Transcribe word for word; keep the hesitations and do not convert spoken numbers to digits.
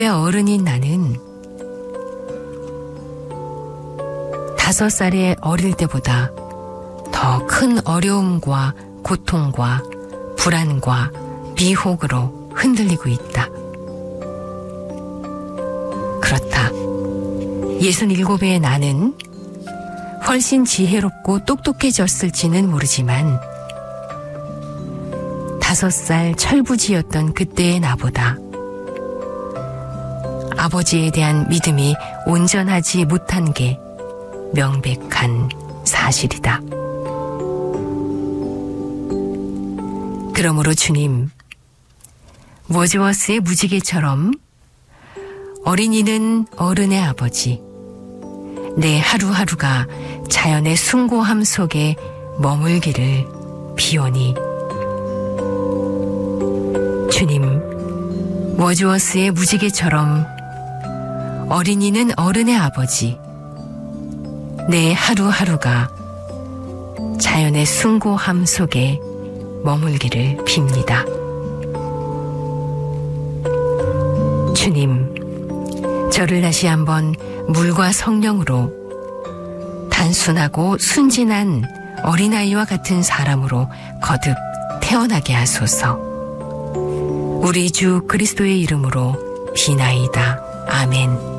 어른인 나는 다섯 살의 어릴 때보다 더 큰 어려움과 고통과 불안과 미혹으로 흔들리고 있다. 그렇다. 예순일곱의 나는 훨씬 지혜롭고 똑똑해졌을지는 모르지만 다섯 살 철부지였던 그때의 나보다 아버지에 대한 믿음이 온전하지 못한 게 명백한 사실이다. 그러므로 주님, 워즈워스의 무지개처럼 어린이는 어른의 아버지, 내 하루하루가 자연의 숭고함 속에 머물기를 비오니. 주님, 워즈워스의 무지개처럼 어린이는 어른의 아버지, 내 하루하루가 자연의 숭고함 속에 머물기를 빕니다. 주님, 저를 다시 한번 물과 성령으로 단순하고 순진한 어린아이와 같은 사람으로 거듭 태어나게 하소서. 우리 주 그리스도의 이름으로 비나이다. 아멘.